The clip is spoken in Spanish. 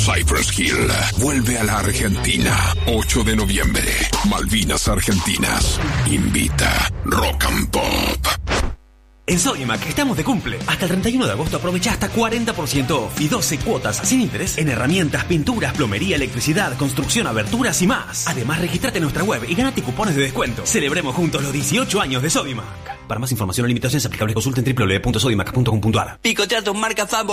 Cypress Hill vuelve a la Argentina. 8 de noviembre. Malvinas Argentinas. Invita Rock and Pop. En Sodimac estamos de cumple. Hasta el 31 de agosto aprovecha hasta 40% off y 12 cuotas sin interés en herramientas, pinturas, plomería, electricidad, construcción, aberturas y más. Además, regístrate en nuestra web y ganate cupones de descuento. Celebremos juntos los 18 años de Sodimac. Para más información o limitaciones aplicables, consulten www.sodimac.com.ar. Picotea tus marcas favoritas.